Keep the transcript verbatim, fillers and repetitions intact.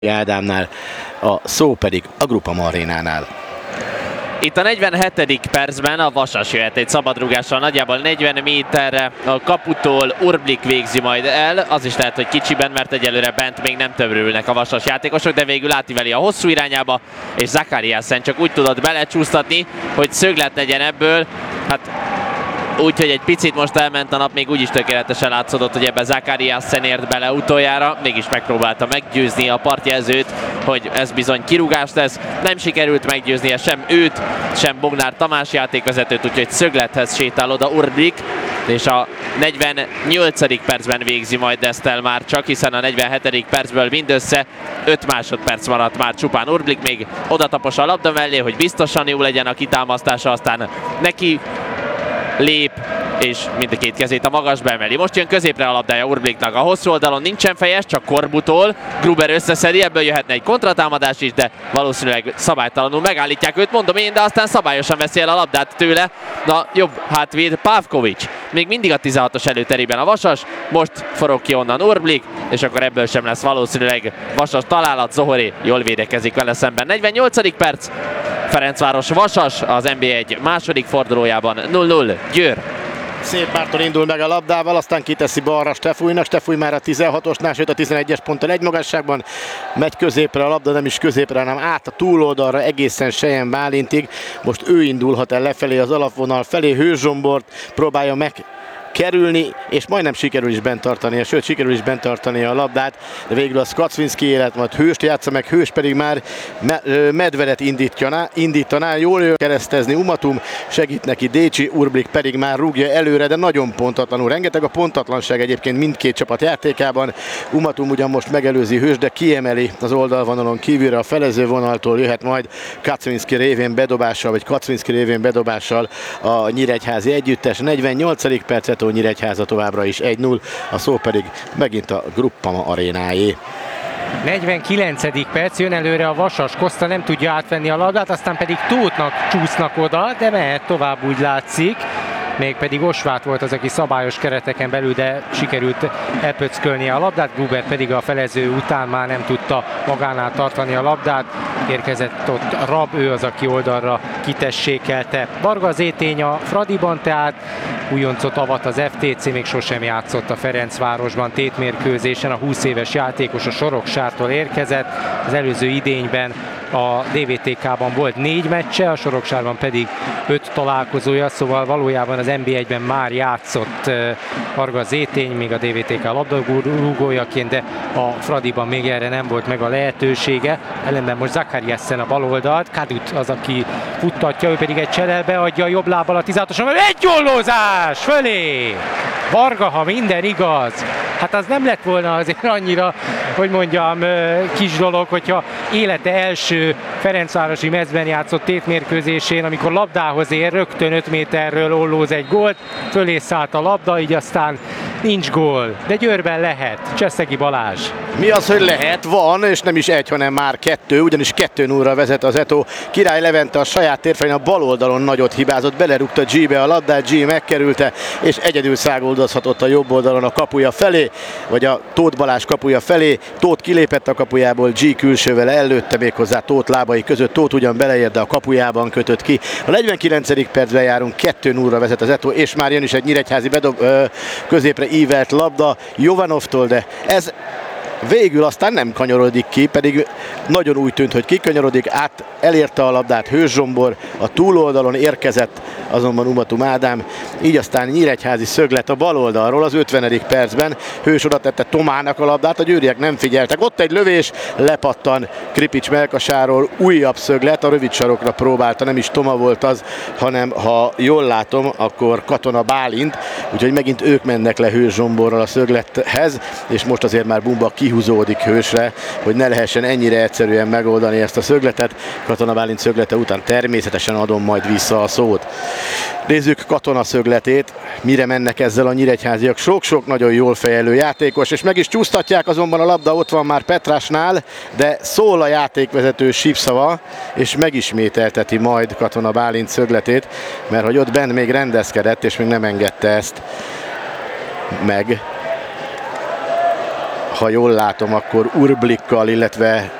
Ádámnál, a szó pedig a Groupama Arénánál. Itt a negyvenhetedik percben a Vasas jöhet egy szabadrúgással, nagyjából negyven méterre a kaputól. Urblik végzi majd el, az is lehet, hogy kicsiben, mert egyelőre bent még nem tömörülnek a Vasas játékosok, de végül átíveli a hosszú irányába, és Zakariasen csak úgy tudott belecsúsztatni, hogy szöglet legyen ebből. Hát úgyhogy egy picit most elment a nap, még úgyis tökéletesen látszódott, hogy ebbe Zakariasen ért bele utoljára, mégis megpróbálta meggyőzni a partjelzőt, hogy ez bizony kirúgás lesz. Nem sikerült meggyőznie sem őt, sem Bognár Tamás játékvezetőt, úgyhogy szöglethez sétál oda Urblik, és a negyvennyolcadik percben végzi majd ezt el már csak, hiszen a negyvenhetedik percből mindössze öt másodperc maradt már csupán. Urblik még odatapos a labda mellé, hogy biztosan jó legyen a kitámasztása, aztán neki lép, és mind a két kezét a magasba emeli. Most jön középre a labdája Urbliknak. A hosszú oldalon nincsen fejes, csak Korbutól. Gruber összeszedi, ebből jöhetne egy kontratámadás is, de valószínűleg szabálytalanul megállítják őt, mondom én, de aztán szabályosan veszi el a labdát tőle. Na, jobb hátvéd Pavkovics. Még mindig a tizenhatos előterében a Vasas, most forog ki onnan Urblik, és akkor ebből sem lesz valószínűleg Vasas találat. Zohori jól védekezik vele szemben. negyvennyolcadik perc, Ferencváros Vasas az en bé egy második fordulójában nulla nulla. Győr. Szép Márton indul meg a labdával, aztán kiteszi balra Stefújnak. Stefúj már a tizenhatosnál, sőt a tizenegyes ponttal egy magasságban. Megy középre a labda, nem is középre, hanem át a túloldalra egészen Sejen Bálintig. Most ő indulhat el lefelé az alapvonal felé, Hőzsombort próbálja meg kerülni, és majdnem sikerül is bent tartania, sőt sikerül is bent tartania a labdát, de végül a Skacvinski élet, majd Hőst játsza meg, Hős pedig már Medvedet indítaná, indítaná, jól jön keresztezni Umatum, segít neki Décsi, Urblik pedig már rúgja előre, de nagyon pontatlanul. Rengeteg a pontatlanság egyébként mindkét csapat játékában. Umatum ugyan most megelőzi Hős, de kiemeli az oldalvonalon kívülre, a felező vonaltól jöhet majd Kacvinski révén bedobással, vagy Kacvinski révén bedobással a nyíregyházi együttes. negyvennyolcadik percet Nyíregyháza továbbra is egy nulla, a szó pedig megint a Groupama Arénáé. negyvenkilencedik perc, jön előre a Vasas, Koszta nem tudja átvenni a labdát, aztán pedig Tóthnak csúsznak oda, de mehet tovább, úgy látszik. Mégpedig Osvát volt az, aki szabályos kereteken belül, de sikerült elpöckölnie a labdát, Gruber pedig a felező után már nem tudta magánál tartani a labdát. Érkezett ott Rab, ő az, aki oldalra kitessékelte. Varga Zétény a Fradiban, tehát újoncot avat az ef té cé, még sosem játszott a Ferencvárosban tétmérkőzésen. A húsz éves játékos a Soroksártól érkezett, az előző idényben a dé vé té ká-ban volt négy meccse, a Soroksárban pedig öt találkozója, szóval valójában az en bé egyben már játszott Varga Zétény, még a dé vé té ká labdarúgójaként, de a Fradiban még erre nem volt meg a lehetősége. Ellenben most Zakariasen a bal oldalt, Kadut az, aki futtatja, ő pedig egy cselelbe adja a jobb lábbal a tizenhatoson, egy gollózás fölé! Varga, ha minden igaz, hát az nem lett volna azért annyira, hogy mondjam, kis dolog, hogyha élete első Ferencvárosi mezben játszott tétmérkőzésén, amikor labdához ér, rögtön öt méterről ollóz egy gólt, fölé szállt a labda, így aztán nincs gól, de Győrben lehet. Cseszegi Balázs. Mi az, hogy lehet? Van, és nem is egy, hanem már kettő, ugyanis kettő nullra vezet az Eto. Király Levente a saját térfelén a bal oldalon nagyot hibázott, belerúgta G-be a labdát, G megkerülte, és egyedül száguldozhatott a jobb oldalon a kapuja felé, vagy a Tóth Balázs kapuja felé. Tóth kilépett a kapujából, G külsővel ellőtte, méghozzá Tóth lábai között. Tóth ugyan beleért, de a kapujában kötött ki. A negyvenkilencedik percben járunk, kettő nullra vezet az Eto, és már jön is egy nyíregyházi bedob, ö, középre ívelt labda Jovanovtól, de ez végül aztán nem kanyarodik ki, pedig nagyon úgy tűnt, hogy kikanyarodik, át elérte a labdát Hőzsombor, a túloldalon érkezett azonban Umatum Ádám, így aztán nyíregyházi szöglet a bal oldalról az ötvenedik percben. Hős oda tette Tomának a labdát, a győriek nem figyeltek, ott egy lövés, lepattan Kripics melkasáról, újabb szöglet, a rövid sarokra próbálta, nem is Toma volt az, hanem ha jól látom, akkor Katona Bálint, úgyhogy megint ők mennek le Hőzsomborral a szöglethez, és most azért már Bumba kihúzódik Hősre, hogy ne lehessen ennyire egyszerűen megoldani ezt a szögletet. Katona Bálint szöglete után természetesen adom majd vissza a szót. Nézzük Katona szögletét, mire mennek ezzel a nyíregyháziak. Sok-sok nagyon jól fejelő játékos, és meg is csúsztatják, azonban a labda ott van már Petrásnál, de szól a játékvezető sípszava, és megismételteti majd Katona Bálint szögletét, mert hogy ott benn még rendezkedett, és még nem engedte ezt meg. ha jól látom, akkor Urblikkal, illetve